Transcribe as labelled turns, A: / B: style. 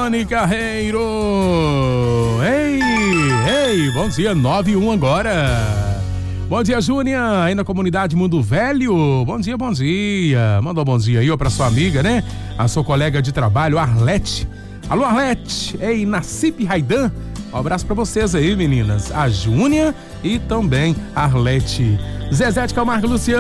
A: Rony Carreiro. Ei, bom dia, 9:01 agora. Bom dia, Júnior, aí na comunidade Mundo Velho. Bom dia. Manda um bom dia aí, ó, pra sua amiga, né? A sua colega de trabalho, Arlete. Alô, Arlete. Ei, Nacipe Raidan. Um abraço pra vocês aí, meninas. A Júnior e também a Arlete. Zezé de Camargo e Luciano.